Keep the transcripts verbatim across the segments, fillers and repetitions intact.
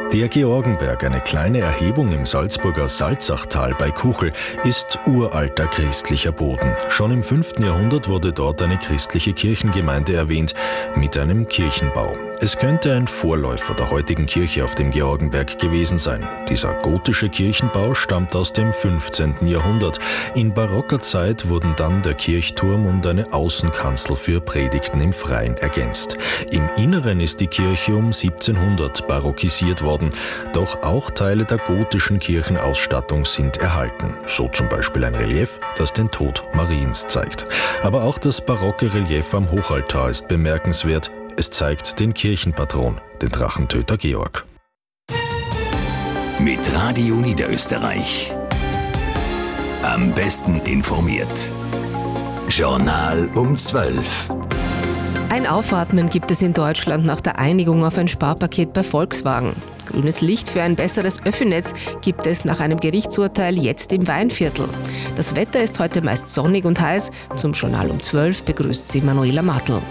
Der Georgenberg, eine kleine Erhebung im Salzburger Salzachtal bei Kuchel, ist uralter christlicher Boden. Schon im fünften Jahrhundert wurde dort eine christliche Kirchengemeinde erwähnt, mit einem Kirchenbau. Es könnte ein Vorläufer der heutigen Kirche auf dem Georgenberg gewesen sein. Dieser gotische Kirchenbau stammt aus dem fünfzehnten Jahrhundert. In barocker Zeit wurden dann der Kirchturm und eine Außenkanzel für Predigten im Freien ergänzt. Im Inneren ist die Kirche um siebzehnhundert barockisiert worden. Doch auch Teile der gotischen Kirchenausstattung sind erhalten. So zum Beispiel ein Relief, das den Tod Mariens zeigt. Aber auch das barocke Relief am Hochaltar ist bemerkenswert. Es zeigt den Kirchenpatron, den Drachentöter Georg. Mit Radio Niederösterreich. Am besten informiert. Journal um zwölf. Ein Aufatmen gibt es in Deutschland nach der Einigung auf ein Sparpaket bei Volkswagen. Grünes Licht für ein besseres Öffi-Netz gibt es nach einem Gerichtsurteil jetzt im Weinviertel. Das Wetter ist heute meist sonnig und heiß. Zum Journal um zwölf begrüßt sie Manuela Martl.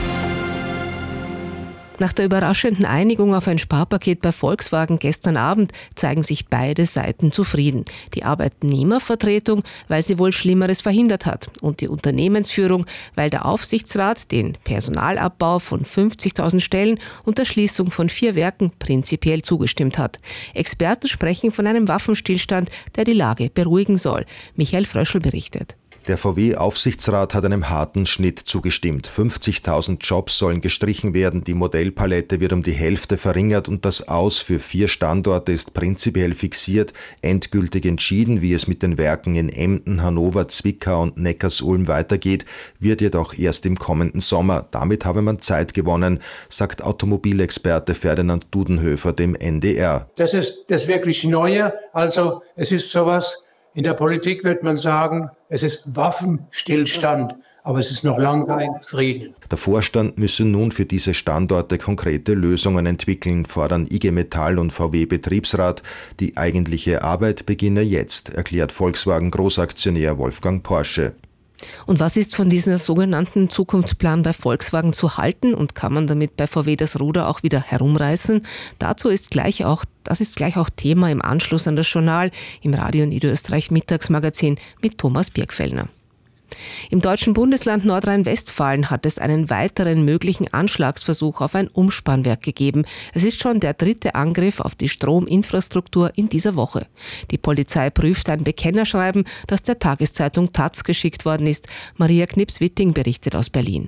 Nach der überraschenden Einigung auf ein Sparpaket bei Volkswagen gestern Abend zeigen sich beide Seiten zufrieden. Die Arbeitnehmervertretung, weil sie wohl Schlimmeres verhindert hat, und die Unternehmensführung, weil der Aufsichtsrat den Personalabbau von fünfzigtausend Stellen und der Schließung von vier Werken prinzipiell zugestimmt hat. Experten sprechen von einem Waffenstillstand, der die Lage beruhigen soll. Michael Fröschl berichtet. Der V W-Aufsichtsrat hat einem harten Schnitt zugestimmt. fünfzigtausend Jobs sollen gestrichen werden, die Modellpalette wird um die Hälfte verringert und das Aus für vier Standorte ist prinzipiell fixiert. Endgültig entschieden, wie es mit den Werken in Emden, Hannover, Zwickau und Neckarsulm weitergeht, wird jedoch erst im kommenden Sommer. Damit habe man Zeit gewonnen, sagt Automobilexperte Ferdinand Dudenhöfer dem N D R. Das ist das wirklich Neue. Also es ist sowas, in der Politik wird man sagen, es ist Waffenstillstand, aber es ist noch lange kein Frieden. Der Vorstand müsse nun für diese Standorte konkrete Lösungen entwickeln, fordern I G Metall und V W-Betriebsrat. Die eigentliche Arbeit beginne jetzt, erklärt Volkswagen-Großaktionär Wolfgang Porsche. Und was ist von diesem sogenannten Zukunftsplan bei Volkswagen zu halten und kann man damit bei V W das Ruder auch wieder herumreißen? Dazu ist gleich auch, das ist gleich auch Thema im Anschluss an das Journal im Radio Niederösterreich Mittagsmagazin mit Thomas Birkfellner. Im deutschen Bundesland Nordrhein-Westfalen hat es einen weiteren möglichen Anschlagsversuch auf ein Umspannwerk gegeben. Es ist schon der dritte Angriff auf die Strominfrastruktur in dieser Woche. Die Polizei prüft ein Bekennerschreiben, das der Tageszeitung Taz geschickt worden ist. Maria Knips-Witting berichtet aus Berlin.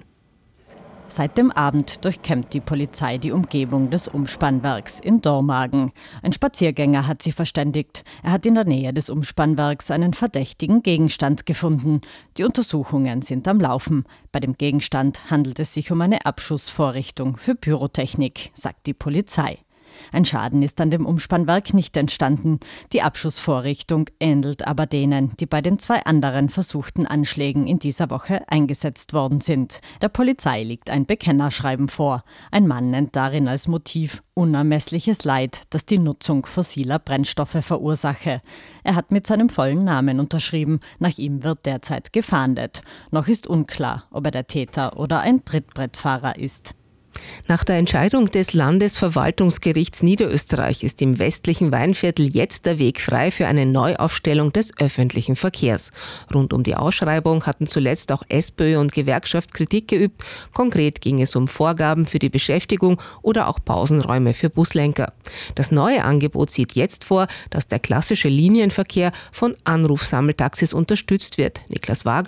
Seit dem Abend durchkämmt die Polizei die Umgebung des Umspannwerks in Dormagen. Ein Spaziergänger hat sie verständigt. Er hat in der Nähe des Umspannwerks einen verdächtigen Gegenstand gefunden. Die Untersuchungen sind am Laufen. Bei dem Gegenstand handelt es sich um eine Abschussvorrichtung für Pyrotechnik, sagt die Polizei. Ein Schaden ist an dem Umspannwerk nicht entstanden. Die Abschussvorrichtung ähnelt aber denen, die bei den zwei anderen versuchten Anschlägen in dieser Woche eingesetzt worden sind. Der Polizei liegt ein Bekennerschreiben vor. Ein Mann nennt darin als Motiv unermessliches Leid, das die Nutzung fossiler Brennstoffe verursache. Er hat mit seinem vollen Namen unterschrieben. Nach ihm wird derzeit gefahndet. Noch ist unklar, ob er der Täter oder ein Trittbrettfahrer ist. Nach der Entscheidung des Landesverwaltungsgerichts Niederösterreich ist im westlichen Weinviertel jetzt der Weg frei für eine Neuaufstellung des öffentlichen Verkehrs. Rund um die Ausschreibung hatten zuletzt auch SPÖ und Gewerkschaft Kritik geübt. Konkret ging es um Vorgaben für die Beschäftigung oder auch Pausenräume für Buslenker. Das neue Angebot sieht jetzt vor, dass der klassische Linienverkehr von Anrufsammeltaxis unterstützt wird. Niklas Wager